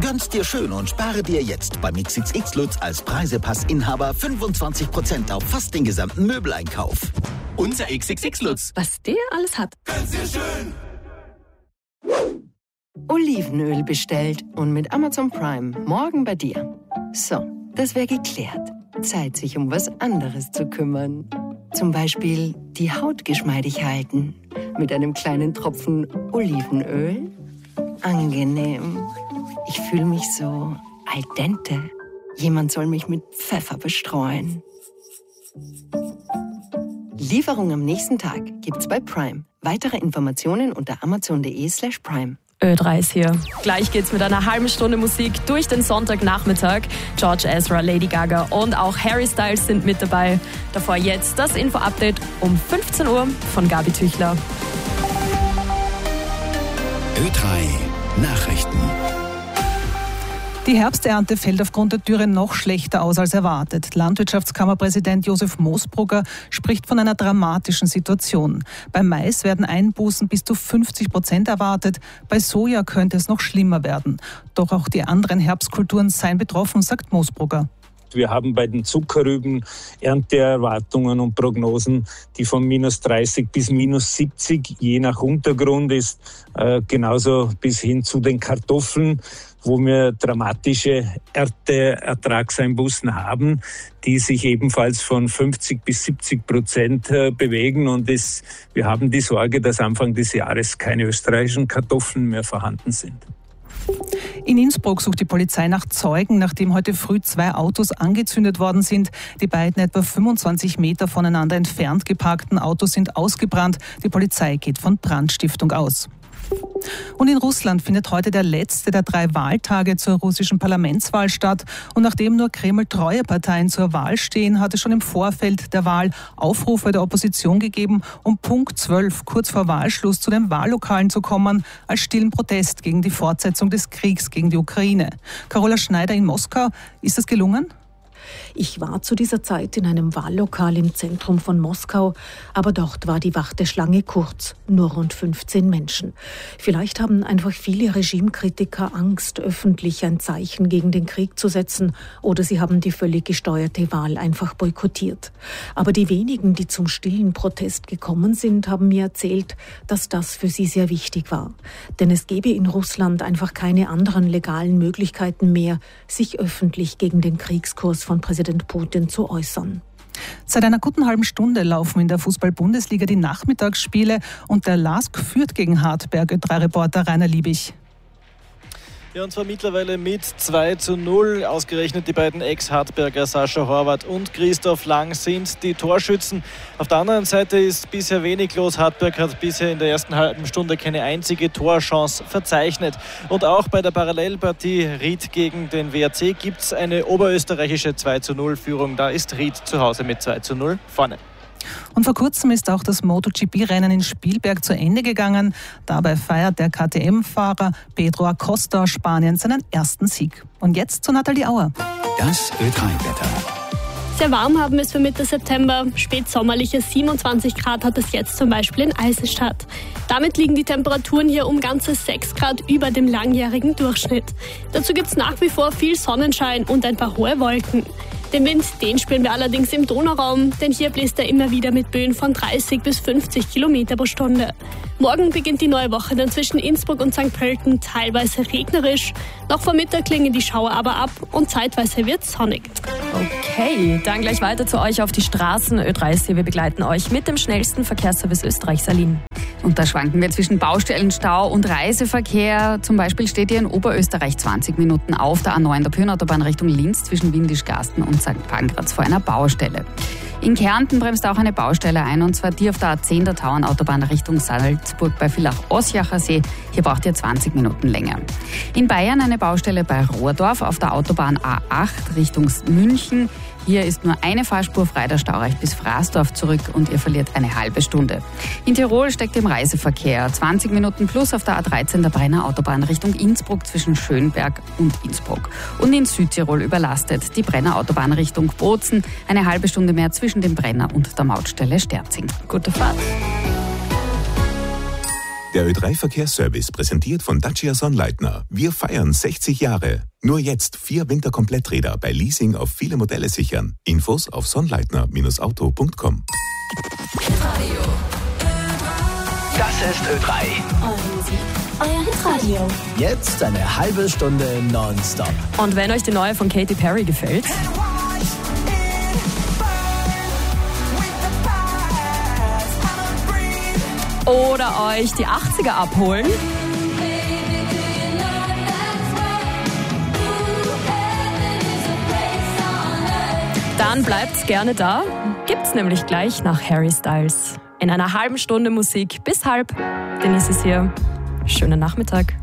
Gönn's dir schön und spare dir jetzt beim XXX Lutz als Preisepass-Inhaber 25% auf fast den gesamten Möbeleinkauf. Unser XXX Lutz. Was der alles hat. Gönn's dir schön! Olivenöl bestellt und mit Amazon Prime morgen bei dir. So, das wäre geklärt. Zeit, sich um was anderes zu kümmern. Zum Beispiel die Haut geschmeidig halten. Mit einem kleinen Tropfen Olivenöl. Angenehm. Ich fühle mich so al dente. Jemand soll mich mit Pfeffer bestreuen. Lieferung am nächsten Tag gibt's bei Prime. Weitere Informationen unter amazon.de/prime. Ö3 ist hier. Gleich geht's mit einer halben Stunde Musik durch den Sonntagnachmittag. George Ezra, Lady Gaga und auch Harry Styles sind mit dabei. Davor jetzt das Info-Update um 15 Uhr von Gabi Tüchler. Ö3 Nachrichten. Die Herbsternte fällt aufgrund der Dürre noch schlechter aus als erwartet. Landwirtschaftskammerpräsident Josef Moosbrugger spricht von einer dramatischen Situation. Beim Mais werden Einbußen bis zu 50% erwartet. Bei Soja könnte es noch schlimmer werden. Doch auch die anderen Herbstkulturen seien betroffen, sagt Moosbrugger. Wir haben bei den Zuckerrüben Ernteerwartungen und Prognosen, die von -30 bis -70 je nach Untergrund ist. Genauso bis hin zu den Kartoffeln, wo wir dramatische Ernteertragseinbußen haben, die sich ebenfalls von 50 bis 70% bewegen. Und wir haben die Sorge, dass Anfang des Jahres keine österreichischen Kartoffeln mehr vorhanden sind. In Innsbruck sucht die Polizei nach Zeugen, nachdem heute früh 2 Autos angezündet worden sind. Die beiden etwa 25 Meter voneinander entfernt geparkten Autos sind ausgebrannt. Die Polizei geht von Brandstiftung aus. Und in Russland findet heute der letzte der 3 Wahltage zur russischen Parlamentswahl statt. Und nachdem nur Kreml-treue Parteien zur Wahl stehen, hat es schon im Vorfeld der Wahl Aufrufe der Opposition gegeben, um Punkt 12, kurz vor Wahlschluss, zu den Wahllokalen zu kommen, als stillen Protest gegen die Fortsetzung des Kriegs gegen die Ukraine. Carola Schneider in Moskau, ist das gelungen? Ich war zu dieser Zeit in einem Wahllokal im Zentrum von Moskau, aber dort war die Warteschlange kurz, nur rund 15 Menschen. Vielleicht haben einfach viele Regimekritiker Angst, öffentlich ein Zeichen gegen den Krieg zu setzen, oder sie haben die völlig gesteuerte Wahl einfach boykottiert. Aber die wenigen, die zum stillen Protest gekommen sind, haben mir erzählt, dass das für sie sehr wichtig war. Denn es gebe in Russland einfach keine anderen legalen Möglichkeiten mehr, sich öffentlich gegen den Kriegskurs von Präsident Putin zu äußern. Seit einer guten halben Stunde laufen in der Fußball-Bundesliga die Nachmittagsspiele und der LASK führt gegen Hartberg. Ö3-Reporter Rainer Liebig. Ja, und zwar mittlerweile mit 2:0. Ausgerechnet die beiden Ex-Hartberger Sascha Horvath und Christoph Lang sind die Torschützen. Auf der anderen Seite ist bisher wenig los. Hartberg hat bisher in der ersten halben Stunde keine einzige Torchance verzeichnet. Und auch bei der Parallelpartie Ried gegen den WRC gibt es eine oberösterreichische 2:0-Führung. Da ist Ried zu Hause mit 2:0 vorne. Und vor kurzem ist auch das MotoGP-Rennen in Spielberg zu Ende gegangen. Dabei feiert der KTM-Fahrer Pedro Acosta aus Spanien seinen ersten Sieg. Und jetzt zu Nathalie Auer. Das Ö3-Wetter. Sehr warm haben wir es für Mitte September. Spätsommerliche 27 Grad hat es jetzt zum Beispiel in Eisenstadt. Damit liegen die Temperaturen hier um ganze 6 Grad über dem langjährigen Durchschnitt. Dazu gibt es nach wie vor viel Sonnenschein und ein paar hohe Wolken. Den Wind, den spüren wir allerdings im Donauraum, denn hier bläst er immer wieder mit Böen von 30 bis 50 Kilometer pro Stunde. Morgen beginnt die neue Woche dann zwischen Innsbruck und St. Pölten teilweise regnerisch. Noch vor Mittag klingen die Schauer aber ab und zeitweise wird es sonnig. Okay, dann gleich weiter zu euch auf die Straßen. Ö3 wir begleiten euch mit dem schnellsten Verkehrsservice Österreichs, Aline. Und da schwanken wir zwischen Baustellenstau und Reiseverkehr. Zum Beispiel steht hier in Oberösterreich 20 Minuten auf der A9 der Pyrenautobahn Richtung Linz zwischen Windischgarsten und St. Pankraz vor einer Baustelle. In Kärnten bremst auch eine Baustelle ein, und zwar die auf der A10 der Tauernautobahn Richtung Salzburg bei Villach-Osjacher See. Hier braucht ihr 20 Minuten länger. In Bayern eine Baustelle bei Rohrdorf auf der Autobahn A8 Richtung München. Hier ist nur eine Fahrspur frei, der Stau reicht bis Fraßdorf zurück und ihr verliert eine halbe Stunde. In Tirol steckt im Reiseverkehr 20 Minuten plus auf der A13 der Brenner Autobahn Richtung Innsbruck zwischen Schönberg und Innsbruck. Und in Südtirol überlastet die Brenner Autobahn Richtung Bozen, eine halbe Stunde mehr zwischen dem Brenner und der Mautstelle Sterzing. Gute Fahrt. Der Ö3 Verkehrsservice präsentiert von Dacia Sonnleitner. Wir feiern 60 Jahre. Nur jetzt 4 Winterkompletträder bei Leasing auf viele Modelle sichern. Infos auf sonnleitner-auto.com. Das ist Ö3. Euer Hitradio. Jetzt eine halbe Stunde nonstop. Und wenn euch die neue von Katy Perry gefällt, oder euch die 80er abholen, dann bleibt's gerne da. Gibt's nämlich gleich nach Harry Styles. In einer halben Stunde Musik bis halb. Denise ist hier. Schönen Nachmittag.